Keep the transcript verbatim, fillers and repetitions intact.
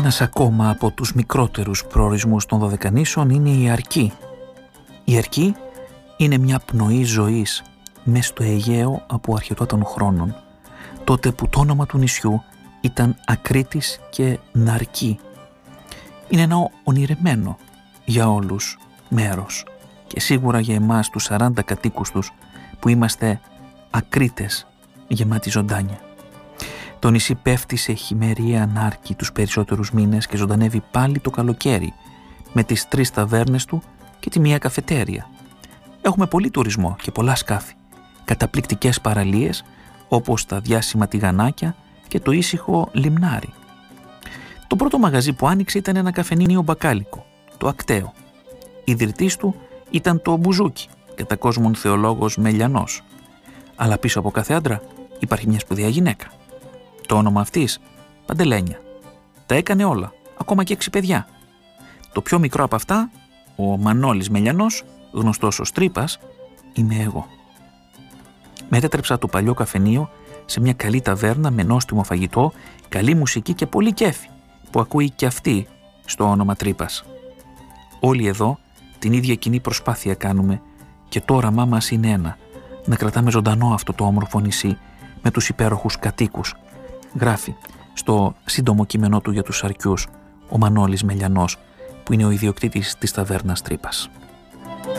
Ένας ακόμα από τους μικρότερους προορισμούς των Δωδεκανήσων είναι η Αρκή. Η Αρκή είναι μια πνοή ζωής μες στο Αιγαίο από αρχαιότατων χρόνων, τότε που το όνομα του νησιού ήταν Ακρίτης και Ναρκή. Είναι ένα ονειρεμένο για όλους μέρος και σίγουρα για εμάς τους σαράντα κατοίκους τους που είμαστε Ακρίτες γεμάτοι ζωντάνια. Το νησί πέφτει σε χειμερία ανάρκη τους περισσότερους μήνες και ζωντανεύει πάλι το καλοκαίρι με τις τρεις ταβέρνες του και τη μία καφετέρια. Έχουμε πολύ τουρισμό και πολλά σκάφη, καταπληκτικές παραλίες όπως τα διάσημα τηγανάκια και το ήσυχο λιμνάρι. Το πρώτο μαγαζί που άνοιξε ήταν ένα καφενείο μπακάλικο, το Ακταίο. Ιδρυτής του ήταν το Μπουζούκι, κατά κόσμον θεολόγος Μελιανός. Αλλά πίσω από κάθε άντρα υπάρχει μια σπουδαία γυναίκα. Το όνομα αυτής, Παντελένια. Τα έκανε όλα, ακόμα και έξι παιδιά. Το πιο μικρό από αυτά, ο Μανώλης Μελιανός, γνωστός ως Τρύπας, είμαι εγώ. Μετέτρεψα το παλιό καφενείο σε μια καλή ταβέρνα με νόστιμο φαγητό, καλή μουσική και πολύ κέφι, που ακούει και αυτή στο όνομα Τρύπας. Όλοι εδώ την ίδια κοινή προσπάθεια κάνουμε και το όραμά μας είναι ένα, να κρατάμε ζωντανό αυτό το όμορφο νησί με τους υπέροχους κατοίκους, γράφει στο σύντομο κείμενό του για τους Αρκιούς ο Μανώλης Μελιανός, που είναι ο ιδιοκτήτης της ταβέρνας Τρύπας.